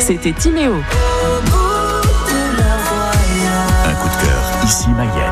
c'était Timéo. Un coup de cœur, ici Mayenne.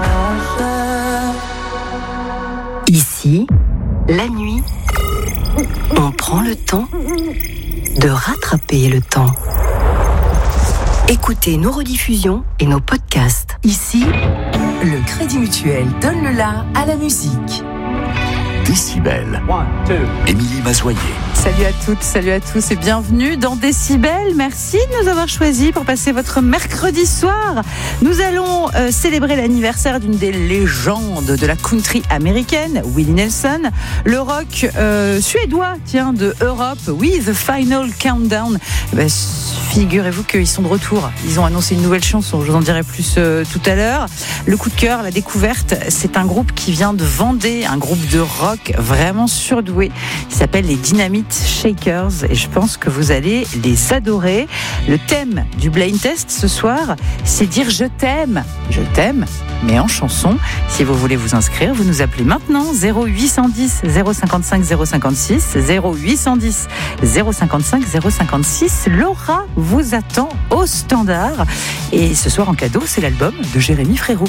Ici, la nuit, on prend le temps de rattraper le temps. Écoutez nos rediffusions et nos podcasts. Ici, le Crédit Mutuel donne le la à la musique. Décibel. Émilie Mazoyer. Salut à toutes, salut à tous et bienvenue dans Décibel. Merci de nous avoir choisis pour passer votre mercredi soir. Nous allons célébrer l'anniversaire d'une des légendes de la country américaine, Willie Nelson. Le rock suédois, de Europe, oui, The Final Countdown. Figurez-vous qu'ils sont de retour. Ils ont annoncé une nouvelle chanson, je vous en dirai plus tout à l'heure. Le coup de cœur, la découverte, c'est un groupe qui vient de Vendée, un groupe de rock vraiment surdoué. Il s'appelle les Dynamite Shakers et je pense que vous allez les adorer. Le thème du Blind Test ce soir, c'est dire je t'aime, mais en chanson. Si vous voulez vous inscrire, vous nous appelez maintenant 0810 055 056 0810 055 056. Laura vous attend au standard et ce soir en cadeau, c'est l'album de Jérémy Frérot.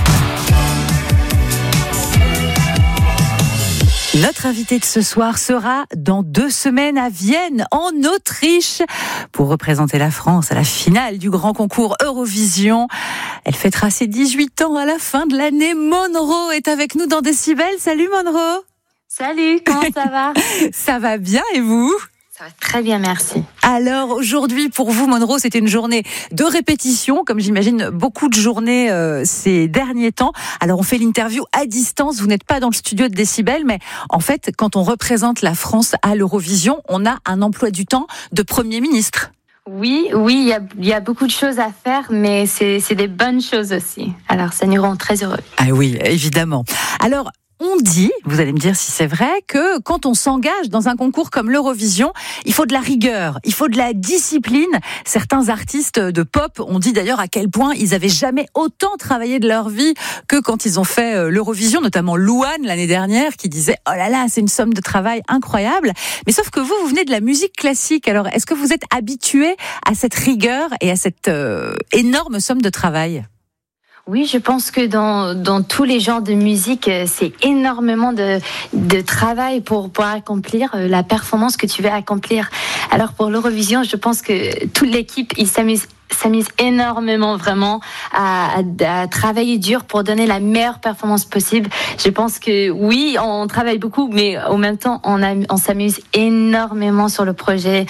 Notre invitée de ce soir sera dans 2 semaines à Vienne, en Autriche, pour représenter la France à la finale du grand concours Eurovision. Elle fêtera ses 18 ans à la fin de l'année. Monro est avec nous dans Décibel. Salut Monro. Salut, comment ça va? Ça va bien et vous? Ça va très bien, merci. Alors aujourd'hui, pour vous, Monro, c'était une journée de répétition, comme j'imagine beaucoup de journées ces derniers temps. Alors on fait l'interview à distance, vous n'êtes pas dans le studio de Décibel, mais en fait, quand on représente la France à l'Eurovision, on a un emploi du temps de Premier ministre. Oui, il y a beaucoup de choses à faire, mais c'est des bonnes choses aussi. Alors ça nous rend très heureux. Ah oui, évidemment. Alors, on dit, vous allez me dire si c'est vrai, que quand on s'engage dans un concours comme l'Eurovision, il faut de la rigueur, il faut de la discipline. Certains artistes de pop ont dit d'ailleurs à quel point ils avaient jamais autant travaillé de leur vie que quand ils ont fait l'Eurovision, notamment Louane l'année dernière qui disait « Oh là là, c'est une somme de travail incroyable ». Mais sauf que vous venez de la musique classique. Alors, est-ce que vous êtes habitué à cette rigueur et à cette énorme somme de travail ? Oui, je pense que dans tous les genres de musique, c'est énormément de travail pour accomplir la performance que tu veux accomplir. Alors pour l'Eurovision, je pense que toute l'équipe, ils s'amuse énormément vraiment à travailler dur pour donner la meilleure performance possible. Je pense que oui, on travaille beaucoup, mais en même temps, on s'amuse énormément sur le projet.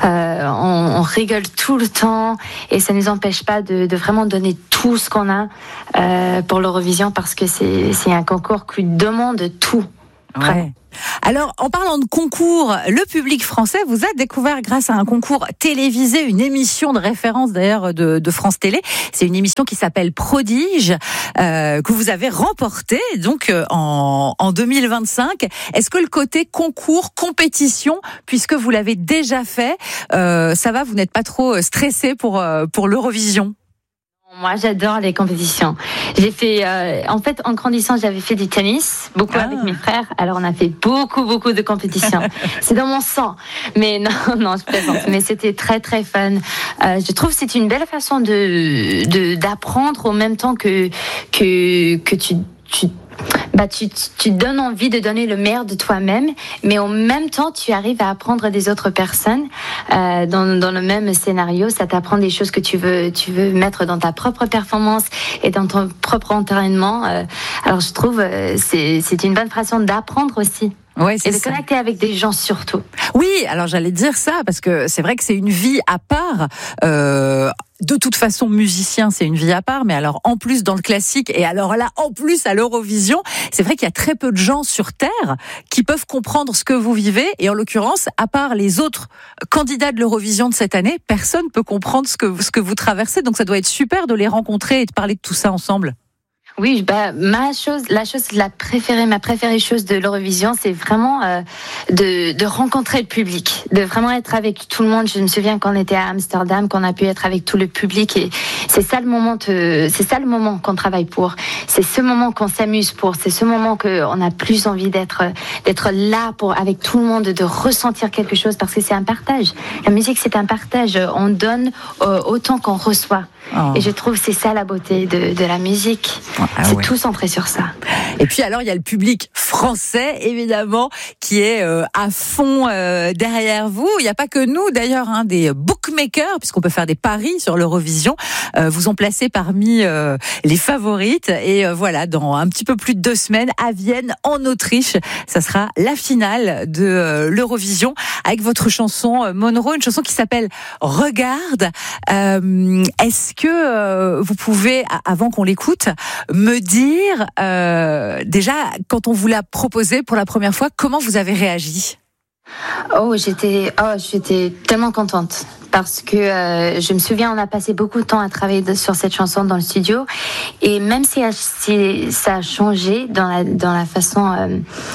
On rigole tout le temps et ça ne nous empêche pas de vraiment donner tout ce qu'on a pour l'Eurovision parce que c'est un concours qui demande tout. Ouais. Alors, en parlant de concours, le public français vous a découvert grâce à un concours télévisé, une émission de référence d'ailleurs de France Télé. C'est une émission qui s'appelle Prodige, que vous avez remportée donc en 2025. Est-ce que le côté concours, compétition, puisque vous l'avez déjà fait, ça va, vous n'êtes pas trop stressé pour l'Eurovision ? Moi, j'adore les compétitions. J'ai fait, en fait, en grandissant, j'avais fait du tennis, beaucoup avec mes frères. Alors, on a fait beaucoup de compétitions. C'est dans mon sang. Mais non, je plaisante. Mais c'était très, très fun. Je trouve que c'est une belle façon d'apprendre en même temps que tu te donnes envie de donner le meilleur de toi-même, mais en même temps, tu arrives à apprendre des autres personnes dans le même scénario. Ça t'apprend des choses que tu veux mettre dans ta propre performance et dans ton propre entraînement. Alors, je trouve c'est une bonne façon d'apprendre aussi. Ouais, et de connecter avec des gens surtout. Oui, alors j'allais dire ça parce que c'est vrai que c'est une vie à part. De toute façon, musicien, c'est une vie à part, mais alors en plus dans le classique et alors là en plus à l'Eurovision, c'est vrai qu'il y a très peu de gens sur Terre qui peuvent comprendre ce que vous vivez et en l'occurrence, à part les autres candidats de l'Eurovision de cette année, personne peut comprendre ce que vous traversez. Donc ça doit être super de les rencontrer et de parler de tout ça ensemble. Oui, ma préférée chose de l'Eurovision, c'est vraiment de rencontrer le public, de vraiment être avec tout le monde. Je me souviens quand on était à Amsterdam, qu'on a pu être avec tout le public, et c'est ça le moment qu'on travaille pour. C'est ce moment qu'on s'amuse pour. C'est ce moment qu'on a plus envie d'être là avec tout le monde, de ressentir quelque chose, parce que c'est un partage. La musique, c'est un partage. On donne autant qu'on reçoit. Oh. Et je trouve que c'est ça la beauté de la musique. C'est tout centré sur ça. Et puis alors, il y a le public français, évidemment, qui est à fond derrière vous. Il n'y a pas que nous, d'ailleurs, des bookmakers, puisqu'on peut faire des paris sur l'Eurovision, vous ont placé parmi les favorites. Et voilà, dans un petit peu plus de 2 semaines, à Vienne, en Autriche, ça sera la finale de l'Eurovision, avec votre chanson Monroe, une chanson qui s'appelle Regarde. Est-ce que vous pouvez, avant qu'on l'écoute, me dire déjà, quand on vous l'a proposé pour la première fois, comment vous avez réagi ? J'étais tellement contente, parce que je me souviens, on a passé beaucoup de temps à travailler sur cette chanson dans le studio, et même si ça a changé dans la façon,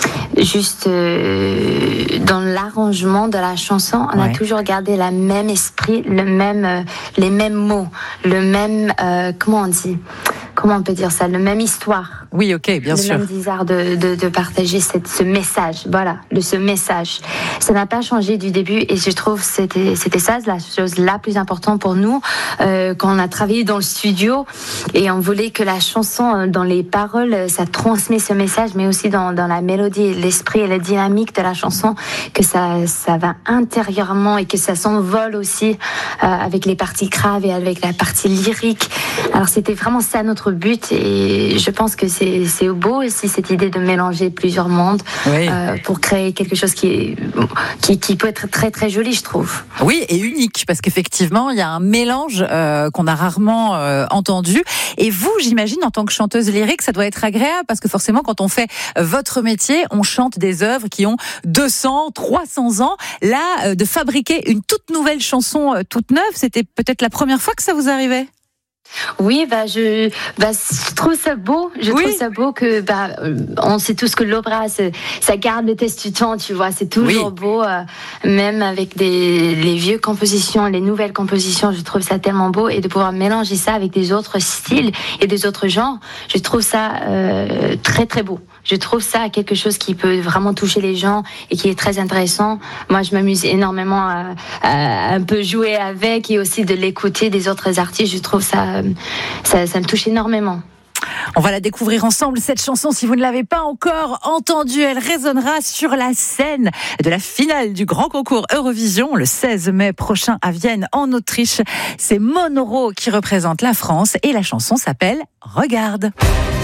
dans l'arrangement de la chanson, on a toujours gardé le même esprit, les mêmes mots, le même comment on peut dire ça, le même histoire. Oui, ok, bien sûr. Le même désir de partager ce message. Voilà, ce message. Ça n'a pas changé du début, et je trouve que c'était ça la chose la plus importante pour nous quand on a travaillé dans le studio, et on voulait que la chanson, dans les paroles, ça transmet ce message, mais aussi dans la mélodie, l'esprit et la dynamique de la chanson, que ça va intérieurement et que ça s'envole aussi avec les parties graves et avec la partie lyrique. Alors c'était vraiment ça notre but, et je pense que c'est beau aussi cette idée de mélanger plusieurs mondes pour créer quelque chose qui peut être très très joli, je trouve. Oui, et unique, parce qu'effectivement il y a un mélange qu'on a rarement entendu. Et vous, j'imagine, en tant que chanteuse lyrique, ça doit être agréable, parce que forcément quand on fait votre métier, on chante des œuvres qui ont 200, 300 ans. Là, de fabriquer une toute nouvelle chanson toute neuve, c'était peut-être la première fois que ça vous arrivait ? Oui, je trouve ça beau. Je trouve ça beau que, on sait tous que l'opéra, ça garde le test du temps, tu vois. C'est toujours beau, même avec les vieilles compositions, les nouvelles compositions. Je trouve ça tellement beau, et de pouvoir mélanger ça avec des autres styles et des autres genres, je trouve ça très très beau. Je trouve ça quelque chose qui peut vraiment toucher les gens et qui est très intéressant. Moi, je m'amuse énormément à un peu jouer avec, et aussi de l'écouter des autres artistes. Je trouve ça me touche énormément. On va la découvrir ensemble, cette chanson. Si vous ne l'avez pas encore entendue, elle résonnera sur la scène de la finale du grand concours Eurovision le 16 mai prochain à Vienne, en Autriche. C'est Monroe qui représente la France, et la chanson s'appelle Regarde.